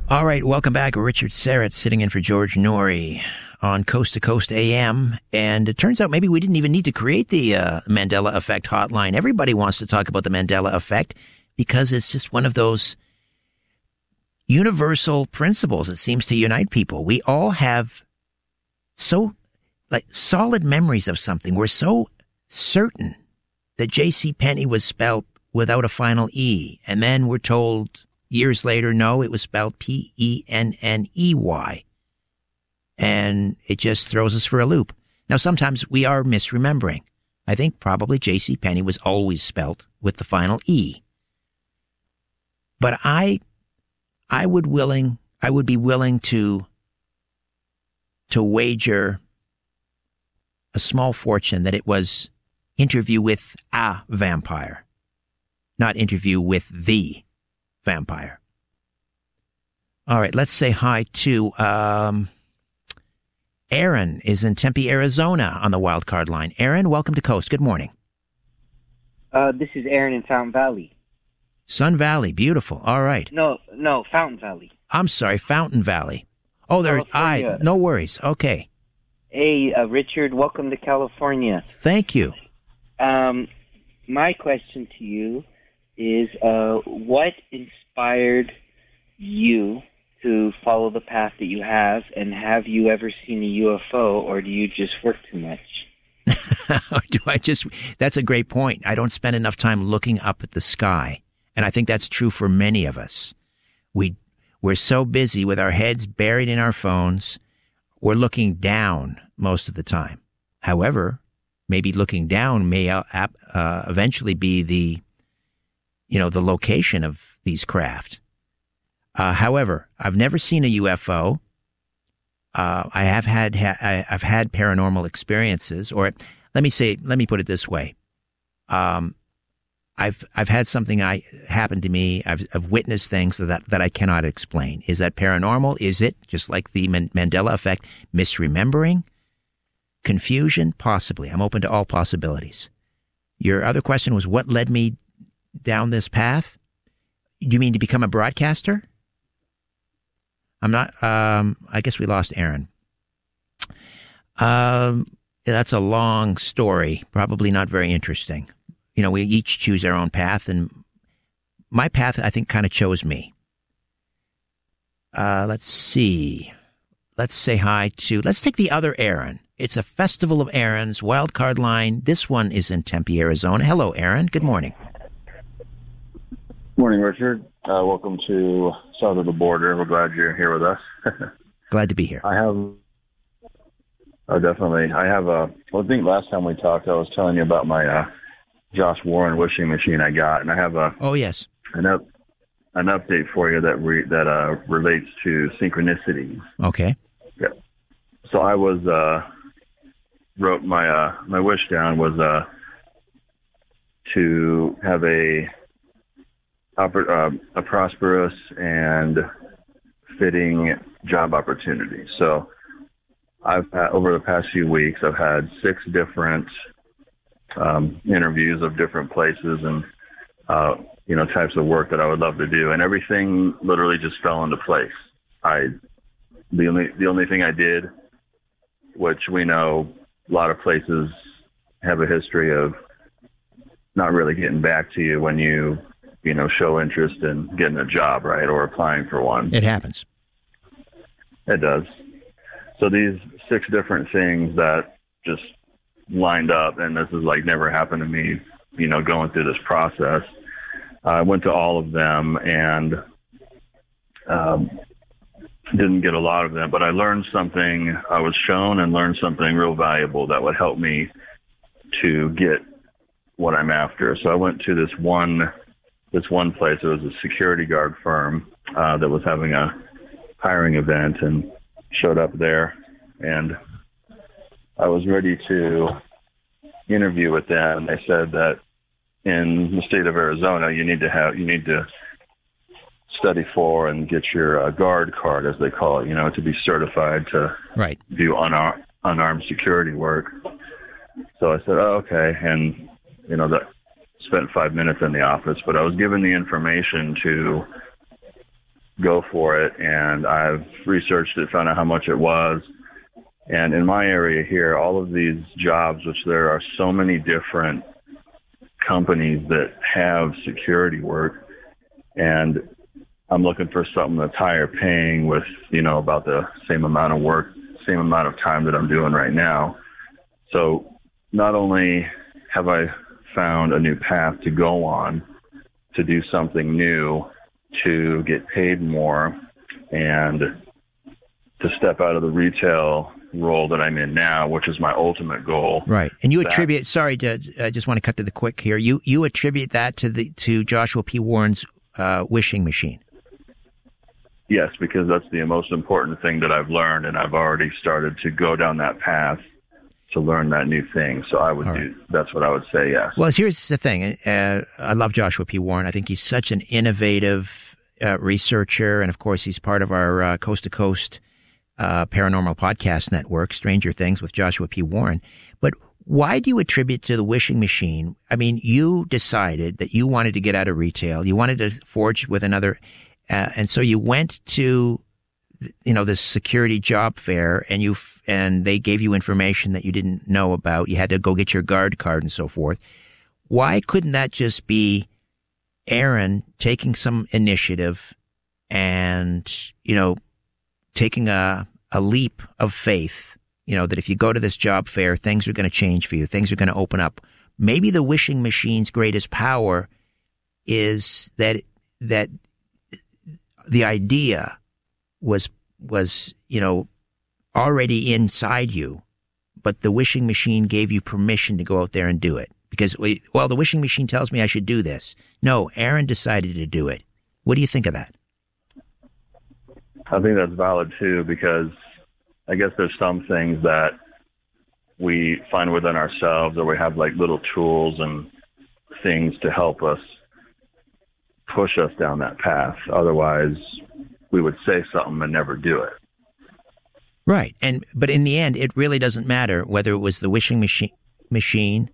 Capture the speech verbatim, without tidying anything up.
All right, welcome back. Richard Syrett sitting in for George Noory on Coast to Coast A M. And it turns out maybe we didn't even need to create the uh, Mandela Effect hotline. Everybody wants to talk about the Mandela Effect because it's just one of those universal principles that seems to unite people. We all have so like solid memories of something. We're so certain that J C. Penney was spelled without a final E. And then we're told years later, no, it was spelled P E N N E Y. And it just throws us for a loop. Now, sometimes we are misremembering. I think probably J C. Penney was always spelt with the final E. But I, I would willing, I would be willing to, to wager a small fortune that it was Interview with a Vampire, not Interview with the Vampire. All right, let's say hi to um, Aaron is in Tempe, Arizona on the wild card line. Aaron, welcome to Coast. Good morning. Uh, this is Aaron in Fountain Valley. Sun Valley, beautiful. All right. No, no, Fountain Valley. I'm sorry, Fountain Valley. Oh, there. I no worries. Okay. Hey, uh, Richard, welcome to California. Thank you. Um, my question to you is, uh, what inspired you to follow the path that you have, and have you ever seen a U F O, or do you just work too much? do I just? That's a great point. I don't spend enough time looking up at the sky, and I think that's true for many of us. We we're so busy with our heads buried in our phones, we're looking down most of the time. However, maybe looking down may uh, uh, eventually be the, you know, the location of these craft. Uh, however, I've never seen a U F O. Uh, I have had ha- I, I've had paranormal experiences, or let me say, let me put it this way: um, I've I've had something I happen to me. I've, I've witnessed things that that I cannot explain. Is that paranormal? Is it just like the Man- Mandela effect? Misremembering? Confusion? Possibly. I'm open to all possibilities. Your other question was, what led me down this path? You mean to become a broadcaster? I'm not, um, I guess we lost Aaron. Um, that's a long story, probably not very interesting. You know, we each choose our own path, and my path, I think, kind of chose me. Uh, let's see. Let's say hi to, let's take the other Aaron. It's a festival of Aarons, wildcard line. This one is in Tempe, Arizona. Hello, Aaron. Good morning. Morning, Richard. Uh, welcome to South of the Border. We're glad you're here with us. Glad to be here. I have, oh, definitely. I have a, well, I think last time we talked, I was telling you about my uh, Josh Warren wishing machine I got, and I have a, oh, yes, an up, an update for you that re, that uh, relates to synchronicity. Okay. Yeah. So I was, uh, wrote my, uh, my wish down was uh, to have a, Uh, a prosperous and fitting job opportunity. So I've had, over the past few weeks, I've had six different um, interviews of different places and, uh, you know, types of work that I would love to do. And everything literally just fell into place. I, the only, the only thing I did, which we know a lot of places have a history of not really getting back to you when you, you know, show interest in getting a job, right, or applying for one. It happens. It does. So these six different things that just lined up, and this is like never happened to me, you know, going through this process. I went to all of them and um, didn't get a lot of them, but I learned something. I was shown and learned something real valuable that would help me to get what I'm after. So I went to this one this one place. It was a security guard firm uh, that was having a hiring event, and showed up there, and I was ready to interview with them. They said that in the state of Arizona, you need to have, you need to study for and get your uh, guard card, as they call it, you know, to be certified to right. do unar- unarmed security work. So I said, oh, okay. And, you know, that spent five minutes in the office, but I was given the information to go for it. And I've researched it, found out how much it was. And in my area here, all of these jobs, which there are so many different companies that have security work, and I'm looking for something that's higher paying with, you know, about the same amount of work, same amount of time that I'm doing right now. So not only have I found a new path to go on, to do something new, to get paid more, and to step out of the retail role that I'm in now, which is my ultimate goal. Right. And you that, attribute, sorry, to, I just want to cut to the quick here. You you attribute that to the to Joshua P. Warren's uh, wishing machine. Yes, because that's the most important thing that I've learned, and I've already started to go down that path to learn that new thing. So I would All do, right. that's what I would say, yes. Well, here's the thing. Uh, I love Joshua P. Warren. I think he's such an innovative uh, researcher, and of course, he's part of our uh, Coast to Coast uh, Paranormal Podcast Network, Stranger Things with Joshua P. Warren. But why do you attribute to the wishing machine? I mean, you decided that you wanted to get out of retail. You wanted to forge with another, uh, and so you went to, you know, this security job fair, and you and they gave you information that you didn't know about. You had to go get your guard card and so forth. Why couldn't that just be Aaron taking some initiative and, you know, taking a a leap of faith, you know, that if you go to this job fair, things are going to change for you. Things are going to open up. Maybe the wishing machine's greatest power is that that the idea was was, you know, already inside you, but the wishing machine gave you permission to go out there and do it. Because, well, the wishing machine tells me I should do this. No, Aaron decided to do it. What do you think of that? I think that's valid too, because I guess there's some things that we find within ourselves, or we have like little tools and things to help us push us down that path. Otherwise, we would say something and never do it. Right. And but in the end, it really doesn't matter whether it was the wishing machine machine